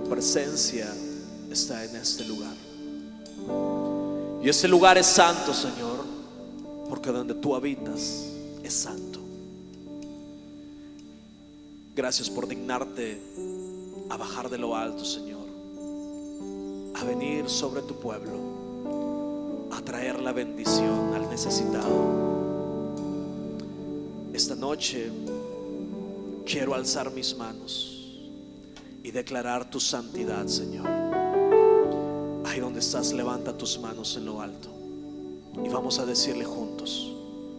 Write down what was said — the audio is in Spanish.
presencia está en este lugar. Y este lugar es santo, Señor, porque donde tú habitas es santo. Gracias por dignarte a bajar de lo alto, Señor, a venir sobre tu pueblo, a traer la bendición al necesitado. Esta noche quiero alzar mis manos y declarar tu santidad, Señor. Ahí donde estás, levanta tus manos en lo alto y vamos a decirle juntos: